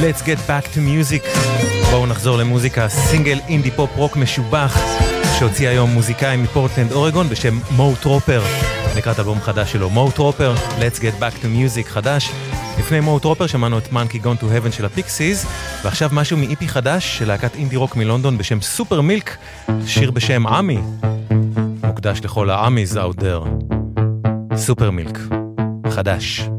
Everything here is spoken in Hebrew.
Let's Get Back to Music. בואו נחזור למוזיקה, סינגל אינדי פופ רוק משובח שהוציא היום מוזיקאי מפורטלנד אורגון בשם מו טרופר, לקראת אלבום חדש שלו, מו טרופר, Let's Get Back to Music חדש. לפני מו טרופר שמענו את Monkey Gone to Heaven של הפיקסיס, ועכשיו משהו מאיפי חדש של להקת אינדי רוק מלונדון בשם סופר מילק, שיר בשם עמי, מוקדש לכל העמיז out there. סופר מילק חדש.